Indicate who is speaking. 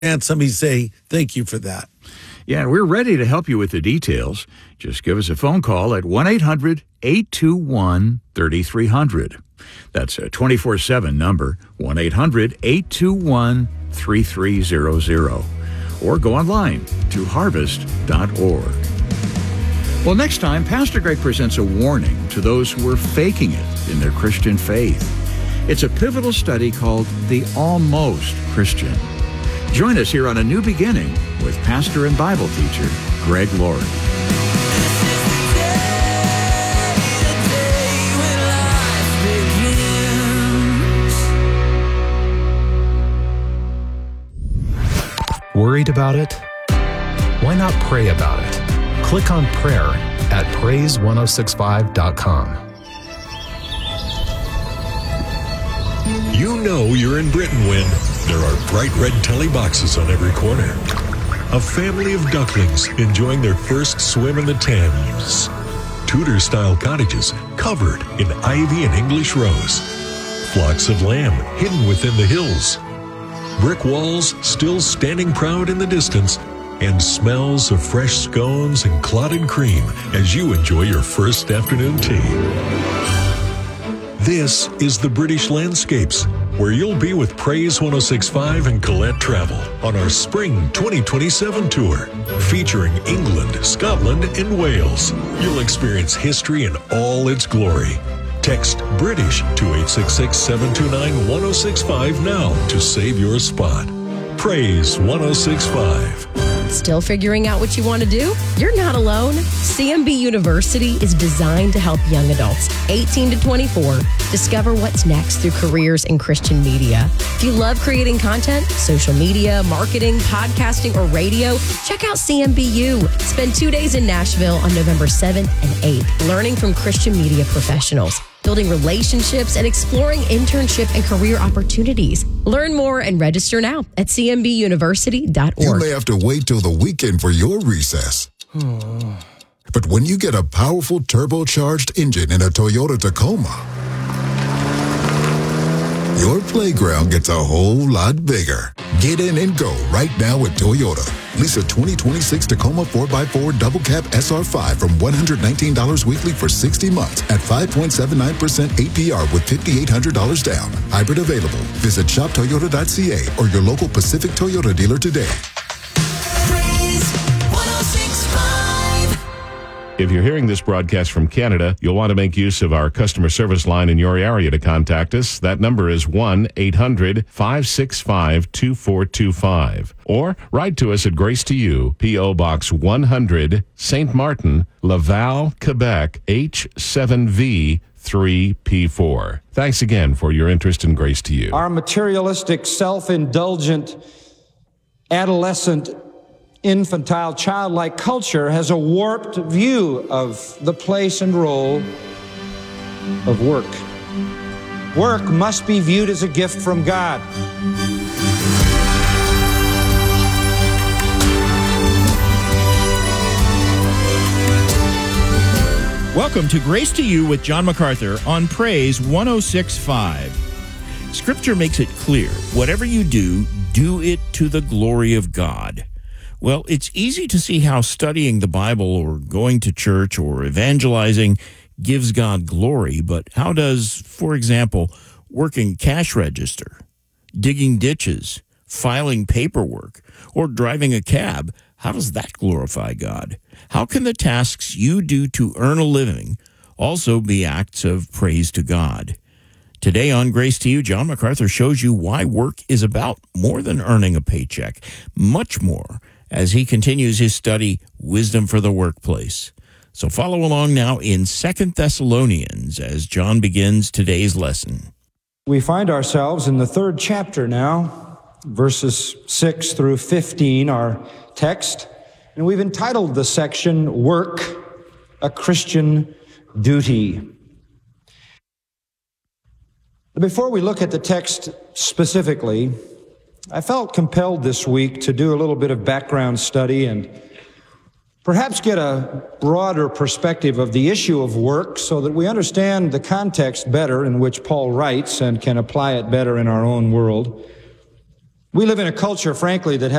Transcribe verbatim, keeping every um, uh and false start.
Speaker 1: And somebody say, thank you for that.
Speaker 2: Yeah, and we're ready to help you with the details. Just give us a phone call at one eight hundred eight two one three three zero zero. That's a twenty-four seven number, one eight hundred eight two one three three zero zero. Or go online to harvest dot org. Well, next time, Pastor Greg presents a warning to those who are faking it in their Christian faith. It's a pivotal study called The Almost Christian. Join us here on A New Beginning with pastor and Bible teacher Greg Laurie.
Speaker 3: Worried about it? Why not pray about it? Click on prayer at praise ten sixty-five dot com.
Speaker 4: You know you're in Britain when there are bright red telly boxes on every corner. A family of ducklings enjoying their first swim in the Thames. Tudor-style cottages covered in ivy and English rose. Flocks of lamb hidden within the hills. Brick walls still standing proud in the distance, and smells of fresh scones and clotted cream as you enjoy your first afternoon tea. This is the British Landscapes, where you'll be with Praise ten sixty-five and Colette Travel on our Spring twenty twenty-seven tour, featuring England, Scotland, and Wales. You'll experience history in all its glory. Text BRITISH to eight six six, seven two nine, one zero six five now to save your spot. Praise ten sixty-five.
Speaker 5: Still figuring out what you want to do? You're not alone. C M B University is designed to help young adults, eighteen to twenty-four, discover what's next through careers in Christian media. If you love creating content, social media, marketing, podcasting, or radio, check out C M B U. Spend two days in Nashville on November seventh and eighth, learning from Christian media professionals, building relationships, and exploring internship and career opportunities. Learn more and register now at c m b university dot org.
Speaker 6: You may have to wait till the weekend for your recess. But when you get a powerful turbocharged engine in a Toyota Tacoma, your playground gets a whole lot bigger. Get in and go right now with Toyota. Lease a twenty twenty-six Tacoma four by four Double Cab S R five from one hundred nineteen dollars weekly for sixty months at five point seven nine percent A P R with five thousand eight hundred dollars down. Hybrid available. Visit shop toyota dot c a or your local Pacific Toyota dealer today.
Speaker 7: If you're hearing this broadcast from Canada, you'll want to make use of our customer service line in your area to contact us. That number is one eight hundred five six five two four two five. Or write to us at Grace to You, P O. Box one hundred, Saint Martin, Laval, Quebec, H seven V three P four. Thanks again for your interest in Grace to You.
Speaker 8: Our materialistic, self-indulgent, adolescent, infantile, childlike culture has a warped view of the place and role of work. Work must be viewed as a gift from God.
Speaker 9: Welcome to Grace to You with John MacArthur on Praise ten sixty-five. Scripture makes it clear, whatever you do, do it to the glory of God. Well, it's easy to see how studying the Bible or going to church or evangelizing gives God glory, but how does, for example, working cash register, digging ditches, filing paperwork, or driving a cab, how does that glorify God? How can the tasks you do to earn a living also be acts of praise to God? Today on Grace to You, John MacArthur shows you why work is about more than earning a paycheck, much more, as he continues his study, Wisdom for the Workplace. So follow along now in Second Thessalonians as John begins today's lesson.
Speaker 8: We find ourselves in the third chapter now, verses six through fifteen, our text, and we've entitled the section, Work, a Christian Duty. Before we look at the text specifically, I felt compelled this week to do a little bit of background study and perhaps get a broader perspective of the issue of work so that we understand the context better in which Paul writes and can apply it better in our own world. We live in a culture, frankly, that